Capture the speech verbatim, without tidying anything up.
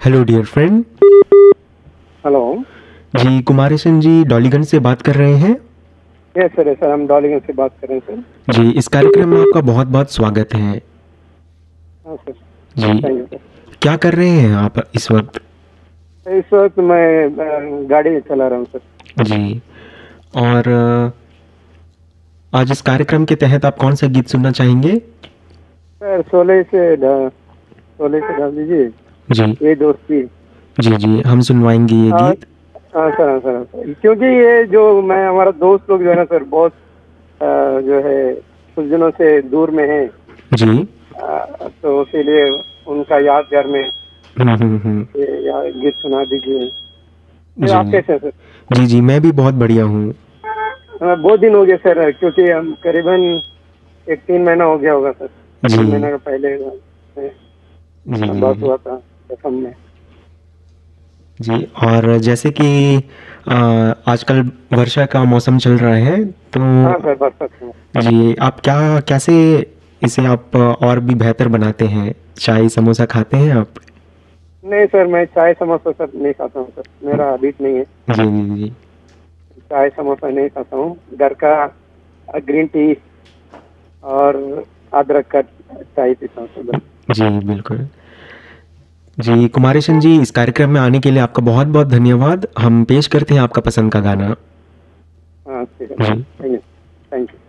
Hello dear friend. Hello. जी, कुमारेशन जी डॉलीगंज से बात कर रहे हैं। यस सर, यस सर, हम डॉलिंगन से बात कर रहे हैं सर। जी, इस कार्यक्रम में आपका बहुत बहुत स्वागत है। हाँ सर। जी, थैंक यू क्या कर रहे हैं आप इस वक्त? सर। इस वक्त मैं अ, गाड़ी चला रहा हूँ सर। जी, और अ, आज इस कार्यक्रम के तहत आप कौन सा गीत सुनना चाहेंगे? सर शोले से ढ- शोले से डाल दीजिए जी, ये दोस्ती। जी, जी, हम सुनवाएंगे ये हाँ। गीत। हाँ सर, हाँ सर, हाँ सर, क्योंकि ये जो मैं हमारा दोस्त लोग जो है ना सर, बहुत अ, जो है कुछ दिनों से दूर में है। जी, अ, तो इसीलिए उनका यादगार में हम्म, हम्म, हम्म, ये या, गीत सुना दीजिए। फिर जी, आप कैसे हैं सर? जी, जी, मैं भी बहुत बढ़िया हूँ। हाँ, बहुत दिन हो गए सर, क्योंकि हम करीबन एक तीन महीना हो गया होगा सर। तीन जी, महीने का पहले अ, जी, बात जी, हुआ था असम में। जी, और जैसे कि अ, आजकल वर्षा का मौसम चल रहा है, तो हाँ सर, बरसात में। जी, आप क्या कैसे इसे आप और भी बेहतर बनाते हैं? चाय समोसा खाते हैं आप? नहीं सर, मैं चाय समोसा सर नहीं खाता हूँ सर, मेरा हैबिट नहीं है। जी, जी, जी। चाय समोसा नहीं खाता हूँ। घर का ग्रीन टी और अदरक का चाय पीता हूँ सर बस। जी, बिल्कुल। जी, कुमारेशन जी इस कार्यक्रम में आने के लिए आपका बहुत-बहुत धन्यवाद। हम पेश करते हैं आपका पसंद का गाना। हाँ ठीक है। जी। Thank you. Thank you.